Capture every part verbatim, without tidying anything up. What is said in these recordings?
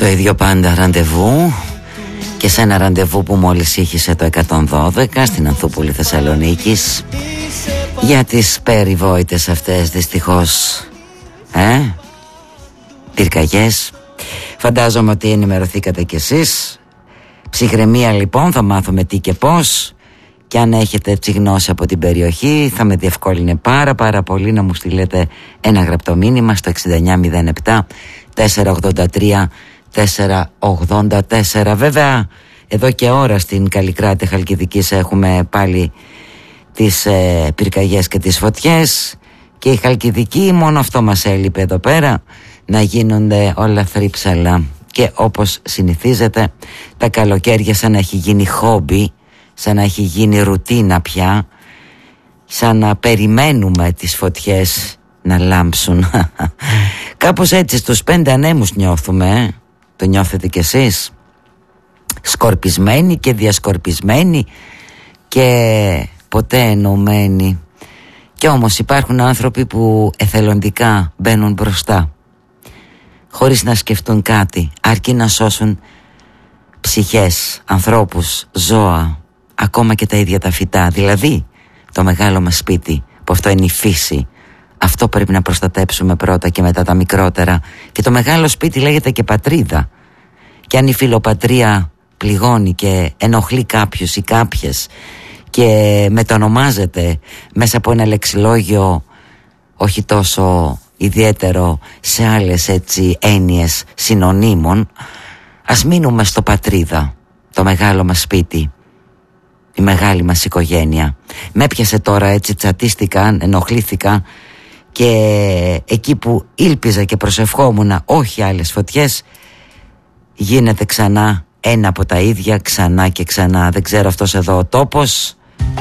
Το ίδιο πάντα ραντεβού και σε ένα ραντεβού που μόλις ήχησε το εκατόν δώδεκα στην Ανθούπολη Θεσσαλονίκης για τις περιβόητες αυτές δυστυχώς ε, πυρκαγιές. Φαντάζομαι ότι ενημερωθήκατε κι εσείς. Ψυχραιμία λοιπόν, θα μάθουμε τι και πώς. Και αν έχετε έτσι γνώση από την περιοχή θα με διευκόλυνε πάρα πάρα πολύ να μου στείλετε ένα γραπτό μήνυμα στο εξήντα εννιά μηδέν επτά τετρακόσια ογδόντα τρία τετρακόσια ογδόντα τέσσερα. Βέβαια εδώ και ώρα στην Καλλικράτη Χαλκιδικής έχουμε πάλι τις ε, πυρκαγιές και τις φωτιές και η Χαλκιδική μόνο αυτό μας έλειπε εδώ πέρα, να γίνονται όλα θρύψαλα. Και όπως συνηθίζεται τα καλοκαίρια σαν να έχει γίνει χόμπι, σαν να έχει γίνει ρουτίνα πια, σαν να περιμένουμε τις φωτιές να λάμψουν. Κάπως έτσι στους πέντε ανέμους νιώθουμε, ε? Το νιώθετε κι εσείς? Σκορπισμένοι και διασκορπισμένοι και ποτέ ενωμένοι. Κι όμως υπάρχουν άνθρωποι που εθελοντικά μπαίνουν μπροστά χωρίς να σκεφτούν κάτι, αρκεί να σώσουν ψυχές, ανθρώπους, ζώα, ακόμα και τα ίδια τα φυτά. Δηλαδή το μεγάλο μας σπίτι, που αυτό είναι η φύση, αυτό πρέπει να προστατέψουμε πρώτα και μετά τα μικρότερα. Και το μεγάλο σπίτι λέγεται και πατρίδα. Και αν η φιλοπατρία πληγώνει και ενοχλεί κάποιους ή κάποιες και μετονομάζεται μέσα από ένα λεξιλόγιο όχι τόσο ιδιαίτερο σε άλλες έτσι έννοιες συνωνύμων, ας μείνουμε στο πατρίδα, το μεγάλο μας σπίτι, η μεγάλη μας οικογένεια. Με έπιασε τώρα έτσι, τσατίστηκα, ενοχλήθηκα και εκεί που ήλπιζα και προσευχόμουν όχι άλλες φωτιές, γίνεται ξανά ένα από τα ίδια, ξανά και ξανά. Δεν ξέρω αυτός εδώ ο τόπος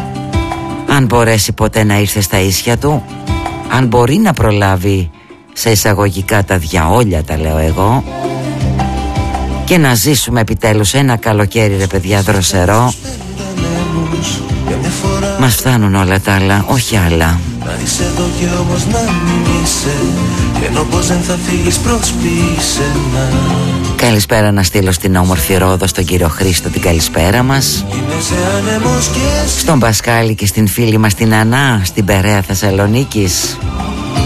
αν μπορέσει ποτέ να ήρθε στα ίσια του, αν μπορεί να προλάβει σε εισαγωγικά τα διαόλια, τα λέω εγώ, και να ζήσουμε επιτέλους ένα καλοκαίρι, ρε παιδιά, δροσερό. Μας φτάνουν όλα τα άλλα, όχι άλλα. Να είσαι εδώ και όμως να μην είσαι, και ενώ πως δεν θα φύγεις προσπίσε να. Καλησπέρα να στείλω στην όμορφη Ρόδο, στον κύριο Χρήστο την καλησπέρα μας, στον Πασκάλη και στην φίλη μας την Ανά στην Περαία Θεσσαλονίκης.